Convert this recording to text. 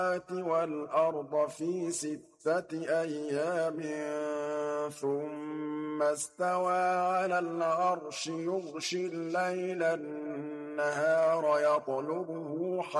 وَالْأَرْضَ فِي 6 أَيَّامٍ ثُمَّ اسْتَوَىٰ عَلَى الْعَرْشِ يُغْشِي اللَّيْلَ النَّهَارَ يَطْلُبُهُ